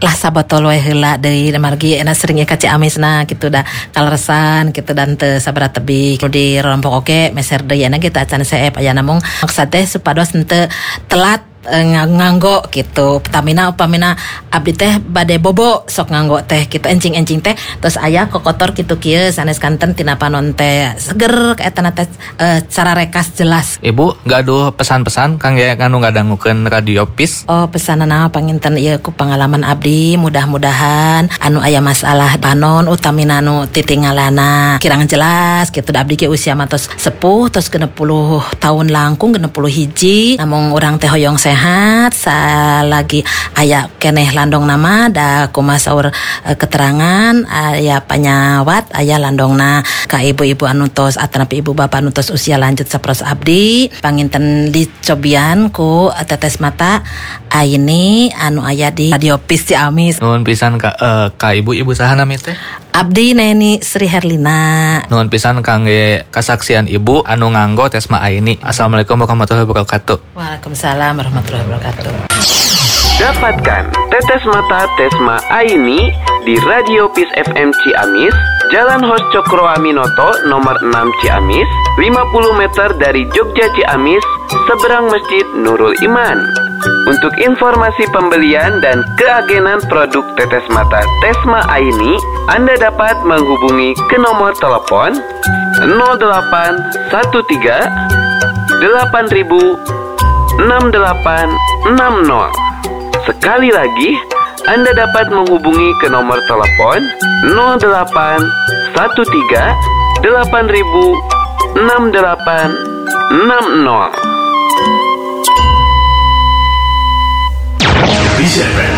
lah sabotol we heula deui margi ena sering ka Ciamisna gitu da kaleresan gitu dan teu sabaraha tebih di rompok oke meser deui ena kita acan seep aya namung maksud teh supados henteu telat nganggo gitu Pertamina upamina abdi teh bade bobo sok nganggo teh gitu encing-encing teh terus aya kokotor kitu kieu sanes kanten tina panon teh seger kaetana teh cara rekas jelas. Ibu gaduh pesan-pesan kangge anu ngadangukeun radio PIS. Oh pesanana panginten ieu ku pengalaman abdi mudah-mudahan anu aya masalah panon utamina anu titingalana kirang jelas gitu da abdi ge usia matos sepuh tos 60 tahun langkung 60 hiji namung urang teh hoyong sehat salagi aya keneh landong nama da kumaha saur keterangan aya panyawat aya landongna ka ibu-ibu anu tos atanapi ibu bapak anu tos usia lanjut saperos abdi panginten dicobian ku tetes mata Aini anu aya di radio PIS Ciamis. Nuhun pisan ka ibu saha nami teh? Abdi Neni Sri Herlina. Nuhun pisan kangge kasaksian ibu anu nganggo Tesma Aini. Assalamualaikum warahmatullahi wabarakatuh. Waalaikumsalam warahmatullahi wabarakatuh. Dapatkan tetes mata Tesma Aini di Radio PIS FM Ciamis, Jalan Hos Cokroaminoto nomor 6 Ciamis, 50 meter dari Jogja Ciamis, seberang Masjid Nurul Iman. Untuk informasi pembelian dan keagenan produk tetes mata Tesma Aini, Anda dapat menghubungi ke nomor telepon 0813 8000 6860. Sekali lagi, Anda dapat menghubungi ke nomor telepon 0813 8000 6860. Vision